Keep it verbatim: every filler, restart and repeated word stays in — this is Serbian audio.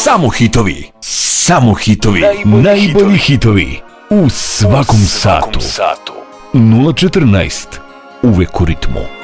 Samo hitovi, samo hitovi, najbolji, najbolji hitovi u svakom, u svakom satu. satu. nula četrnaest, uvek u ritmu.